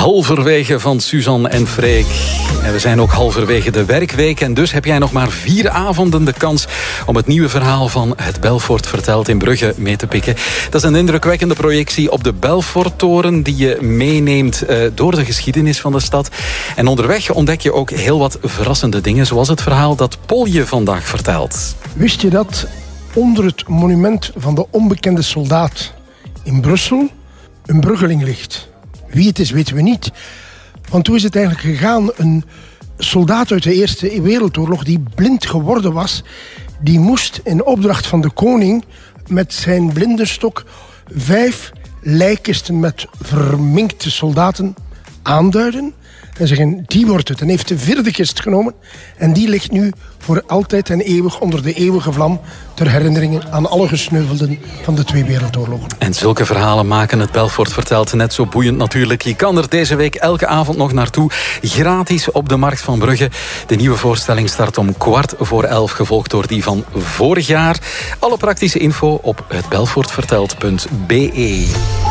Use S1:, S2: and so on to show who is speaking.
S1: halverwege van Suzanne en Freek. En we zijn ook halverwege de werkweek. En dus heb jij nog maar 4 avonden de kans om het nieuwe verhaal van Het Belfort vertelt in Brugge mee te pikken. Dat is een indrukwekkende projectie op de Belforttoren die je meeneemt door de geschiedenis van de stad. En onderweg ontdek je ook heel wat verrassende dingen, zoals het verhaal dat Polje vandaag vertelt.
S2: Wist je dat onder het monument van de onbekende soldaat in Brussel een bruggeling ligt? Wie het is, weten we niet. Want hoe is het eigenlijk gegaan? Een soldaat uit de Eerste Wereldoorlog die blind geworden was, die moest in opdracht van de koning met zijn blindenstok 5 lijkkisten met verminkte soldaten aanduiden en zeggen, die wordt het. En heeft de 4e kist genomen en die ligt nu voor altijd en eeuwig onder de eeuwige vlam ter herinnering aan alle gesneuvelden van de 2 wereldoorlogen.
S1: En zulke verhalen maken Het Belfort vertelt net zo boeiend natuurlijk. Je kan er deze week elke avond nog naartoe, gratis op de Markt van Brugge. De nieuwe voorstelling start om 11:15, gevolgd door die van vorig jaar. Alle praktische info op hetbelfortvertelt.be.